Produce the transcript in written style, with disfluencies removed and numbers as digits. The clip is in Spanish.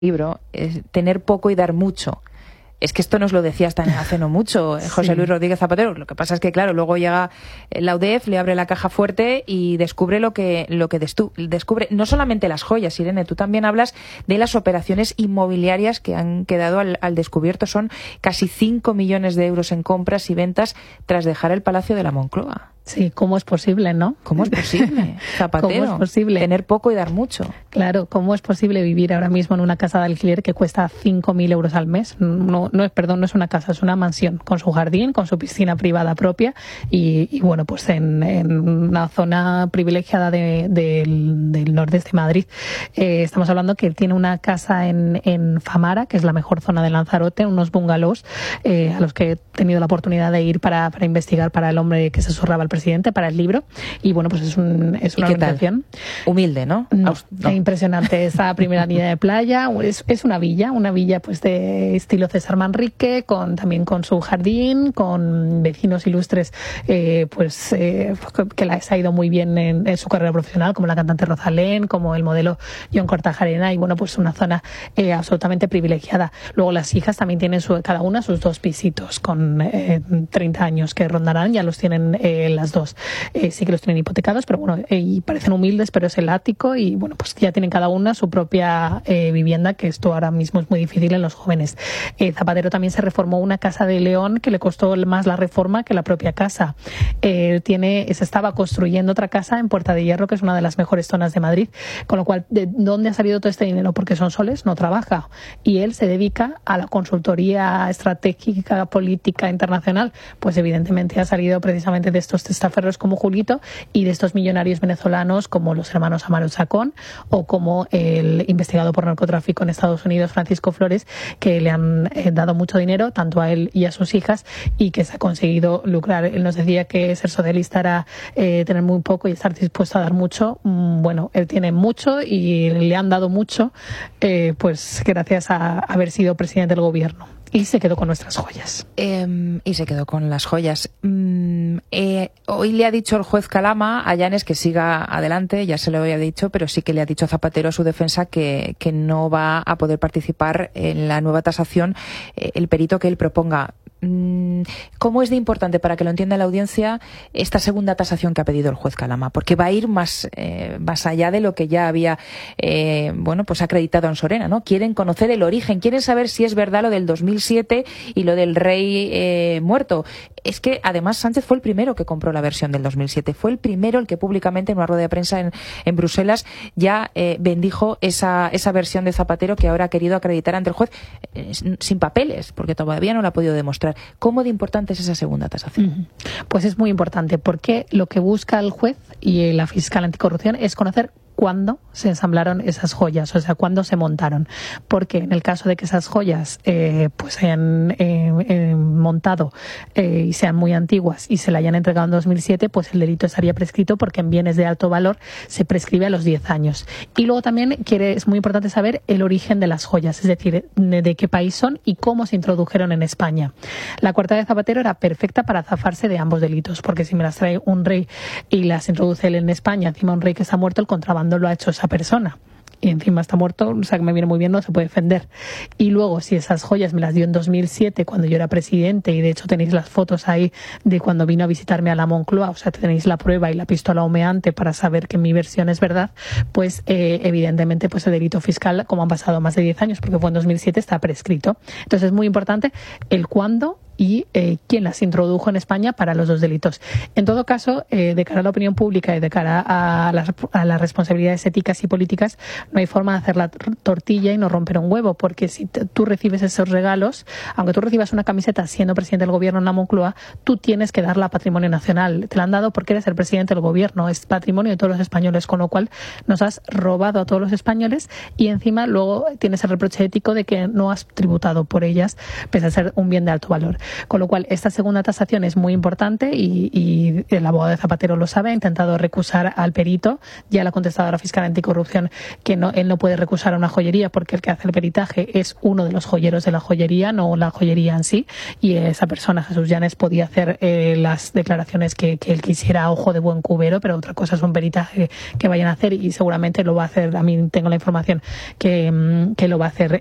libro es tener poco y dar mucho. Es que esto nos lo decía hasta hace no mucho José Luis Rodríguez Zapatero. Lo que pasa es que, claro, luego llega la UDEF, le abre la caja fuerte y descubre lo que descubre. No solamente las joyas, Irene, tú también hablas de las operaciones inmobiliarias que han quedado al descubierto. Son casi 5 millones de euros en compras y ventas tras dejar el Palacio de la Moncloa. Sí, ¿cómo es posible, no? ¿Cómo es posible, Zapatero? ¿Cómo es posible? Tener poco y dar mucho. Claro, ¿cómo es posible vivir ahora mismo en una casa de alquiler que cuesta 5.000 euros al mes? No es una casa, es una mansión, con su jardín, con su piscina privada propia y bueno, pues en una zona privilegiada del nordeste de Madrid. Estamos hablando que tiene una casa en Famara, que es la mejor zona de Lanzarote, unos bungalows a los que he tenido la oportunidad de ir para investigar para el hombre que se zurraba el presidente, para el libro. Y bueno, pues es una organización humilde, ¿no? No. Impresionante. Esa primera línea de playa es una villa pues de estilo César Manrique, también con su jardín, con vecinos ilustres que les ha ido muy bien en su carrera profesional, como la cantante Rosalén, como el modelo John Kortajarena, y bueno, pues una zona absolutamente privilegiada. Luego las hijas también tienen cada una sus 2 pisitos con 30 años que rondarán, ya los tienen las dos. Sí que los tienen hipotecados, pero bueno, y parecen humildes, pero es el ático y bueno, pues ya tienen cada una su propia vivienda, que esto ahora mismo es muy difícil en los jóvenes. Zapatero también se reformó una casa de León que le costó más la reforma que la propia casa. Se estaba construyendo otra casa en Puerta de Hierro, que es una de las mejores zonas de Madrid, con lo cual, ¿de dónde ha salido todo este dinero? Porque Sonsoles no trabaja y él se dedica a la consultoría estratégica, política, internacional. Pues evidentemente ha salido precisamente de estos testaferros como Julito y de estos millonarios venezolanos como los hermanos Amaro Chacón o como el investigado por narcotráfico en Estados Unidos, Francisco Flores, que le han dado mucho dinero tanto a él y a sus hijas y que se ha conseguido lucrar. Él nos decía que ser socialista era tener muy poco y estar dispuesto a dar mucho. Bueno, él tiene mucho y le han dado mucho pues gracias a haber sido presidente del gobierno. Y se quedó con nuestras joyas. Y se quedó con las joyas. Hoy le ha dicho el juez Calama a Llanes que siga adelante, ya se lo había dicho, pero sí que le ha dicho a Zapatero, a su defensa, que no va a poder participar en la nueva tasación el perito que él proponga. ¿Cómo es de importante, para que lo entienda la audiencia, esta segunda tasación que ha pedido el juez Calama? Porque va a ir más allá de lo que ya había pues acreditado en Sorena, ¿no? Quieren conocer el origen, quieren saber si es verdad lo del 2007 y lo del rey muerto. Es que además Sánchez fue el primero que compró la versión del 2007, fue el primero el que públicamente en una rueda de prensa en Bruselas ya bendijo esa versión de Zapatero, que ahora ha querido acreditar ante el juez sin papeles, porque todavía no lo ha podido demostrar. ¿Cómo de importante es esa segunda tasación? Pues es muy importante, porque lo que busca el juez y la fiscal anticorrupción es conocer cuándo se ensamblaron esas joyas, o sea, cuándo se montaron. Porque en el caso de que esas joyas pues se hayan montado y sean muy antiguas y se la hayan entregado en 2007, pues el delito estaría prescrito, porque en bienes de alto valor se prescribe a los 10 años. Y luego también es muy importante saber el origen de las joyas, es decir, de qué país son y cómo se introdujeron en España. La coartada de Zapatero era perfecta para zafarse de ambos delitos, porque si me las trae un rey y las introduce él en España, encima un rey que está muerto, el contrabando lo ha hecho esa persona. Y encima está muerto, o sea, que me viene muy bien, no se puede defender. Y luego, si esas joyas me las dio en 2007, cuando yo era presidente, y de hecho tenéis las fotos ahí de cuando vino a visitarme a la Moncloa, o sea, tenéis la prueba y la pistola humeante para saber que mi versión es verdad, pues evidentemente pues el delito fiscal, como han pasado más de 10 años, porque fue en 2007, está prescrito. Entonces es muy importante el cuándo y quién las introdujo en España para los dos delitos. En todo caso, de cara a la opinión pública y de cara a las responsabilidades éticas y políticas, no hay forma de hacer la tortilla y no romper un huevo, porque si tú recibes esos regalos, aunque tú recibas una camiseta siendo presidente del gobierno en la Moncloa, tú tienes que darla a Patrimonio Nacional. Te la han dado porque eres el presidente del gobierno, es patrimonio de todos los españoles, con lo cual nos has robado a todos los españoles y encima luego tienes el reproche ético de que no has tributado por ellas, pese a ser un bien de alto valor. Con lo cual, esta segunda tasación es muy importante y el abogado de Zapatero lo sabe, ha intentado recusar al perito. Ya le ha contestado a la fiscal anticorrupción que él no puede recusar a una joyería porque el que hace el peritaje es uno de los joyeros de la joyería, no la joyería en sí, y esa persona, Jesús Llanes, podía hacer las declaraciones que él quisiera a ojo de buen cubero, pero otra cosa es un peritaje que vayan a hacer y seguramente lo va a hacer. A mí tengo la información que lo va a hacer